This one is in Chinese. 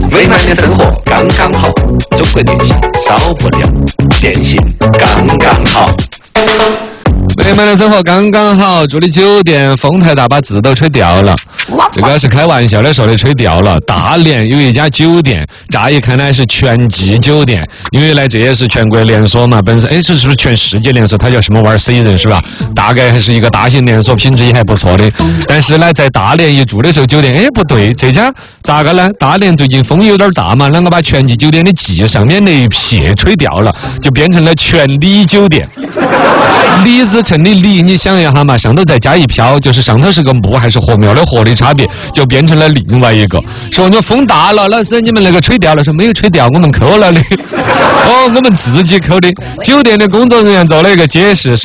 美满的生活刚刚好，中国电信少不了，电信刚刚好。 美满的生活刚刚好，住的酒店丰台大把字都吹掉了，这个是开玩笑的说的吹掉了。大连有一家酒店，乍一看呢是全季酒店，因为呢这也是全国连锁嘛，本身这是不是全世界连锁？它叫什么玩意儿 C 人是吧？大概还是一个大型连锁，品质也还不错的。但是呢，在大连一住的时候，酒店不对，这家咋个呢？大连最近风有点大嘛，啷个把全季酒店的季上面那一撇吹掉了，就变成了全礼酒店。李字成的李，你想一下嘛，上头再加一飘，就是上头是个木还是禾苗的禾的差别，就变成了另外一个。说你风大了，老师你们那个吹掉了，说没有吹掉，我们抠了的。哦，我们自己抠的。酒店的工作人员做了一个解释。